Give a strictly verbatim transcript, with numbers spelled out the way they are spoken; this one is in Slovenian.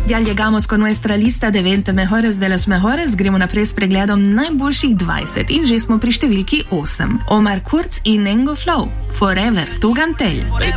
Ya llegamos con nuestra lista de veinte mejores de las mejores. Gremo naprej s pregledom najboljših dvajset in že smo pri številki osem. Omar Kurz in Nengo Flow. Forever, Tugantel.